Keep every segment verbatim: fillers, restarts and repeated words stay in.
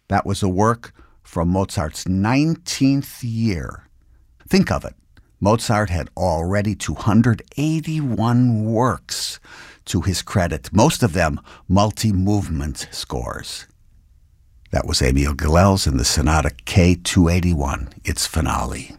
That was a work from Mozart's nineteenth year. Think of it. Mozart had already two hundred eighty-one works to his credit, most of them multi-movement scores. That was Émile Gilels in the Sonata K two eighty-one, its finale.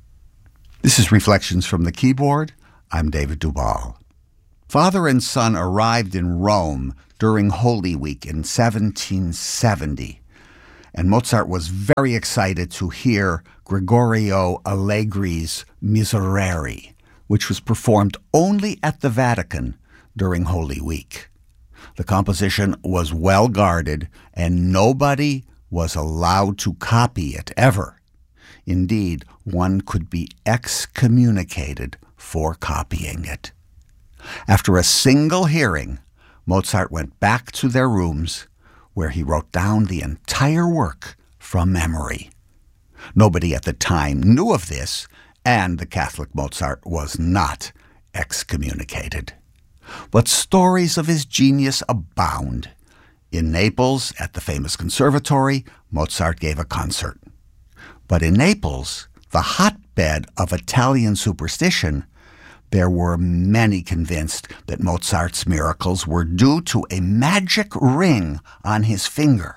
This is Reflections from the Keyboard. I'm David Duvall. Father and son arrived in Rome during Holy Week in seventeen seventy, and Mozart was very excited to hear Gregorio Allegri's Miserere, which was performed only at the Vatican during Holy Week. The composition was well guarded, and nobody was allowed to copy it ever. Indeed, one could be excommunicated for copying it. After a single hearing, Mozart went back to their rooms, where he wrote down the entire work from memory. Nobody at the time knew of this, and the Catholic Mozart was not excommunicated. But stories of his genius abound. In Naples, at the famous conservatory, Mozart gave a concert. But in Naples, the hotbed of Italian superstition, there were many convinced that Mozart's miracles were due to a magic ring on his finger.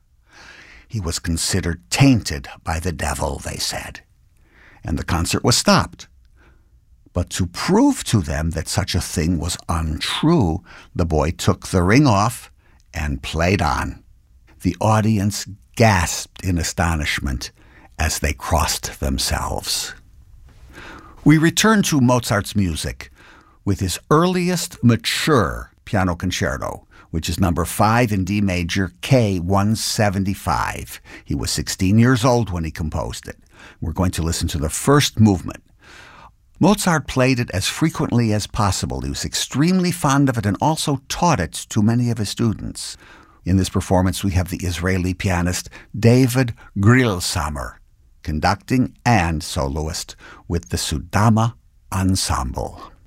He was considered tainted by the devil, they said, and the concert was stopped. But to prove to them that such a thing was untrue, the boy took the ring off and played on. The audience gasped in astonishment as they crossed themselves. We return to Mozart's music with his earliest mature piano concerto, which is number five in D major, K one seventy-five. He was sixteen years old when he composed it. We're going to listen to the first movement. Mozart played it as frequently as possible. He was extremely fond of it and also taught it to many of his students. In this performance, we have the Israeli pianist David Grillsamer conducting and soloist with the Sudama Ensemble.